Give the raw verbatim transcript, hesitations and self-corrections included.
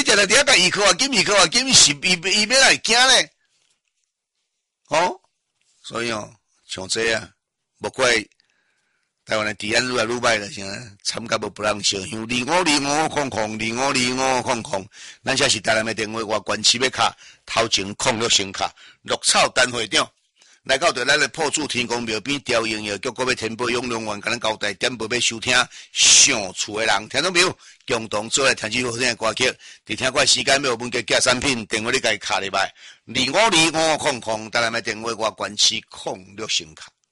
定定伫遐甲伊考啊，金伊考啊，金是伊伊要来惊咧，哦，所以哦，像这啊，莫怪台湾的治安愈来愈歹了，啥惨甲无不人烧香，二五二五空空，二五二五空空，咱这是台南的电话，外关市要卡，头前空六声卡，绿草陈会长。来到着咱的破厝天公庙边调营业，结果要填报永隆园，甲咱交代点报要收听上厝的人，听到没有？共同做来听起好听的歌曲，伫听过时间要有文具寄产品，电话你家己卡入来，二五二五空空，台南的电话外关市空六声卡。